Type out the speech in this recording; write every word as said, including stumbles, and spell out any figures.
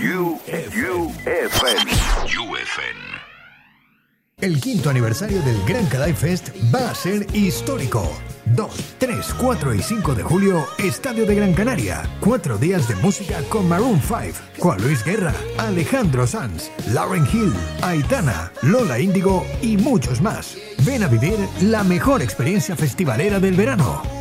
U F N. U F N. El quinto aniversario del Gran Kadai Fest va a ser histórico. dos, tres, cuatro y cinco de julio, Estadio de Gran Canaria. Cuatro días de música con Maroon cinco, Juan Luis Guerra, Alejandro Sanz, Lauryn Hill, Aitana, Lola Índigo y muchos más. Ven a vivir la mejor experiencia festivalera del verano.